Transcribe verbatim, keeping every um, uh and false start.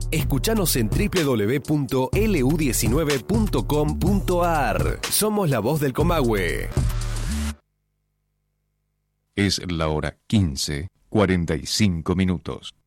Escuchanos en doble u doble u doble u punto l u diecinueve punto com punto a r. Somos la voz del Comahue. Es la hora quince, cuarenta y cinco minutos.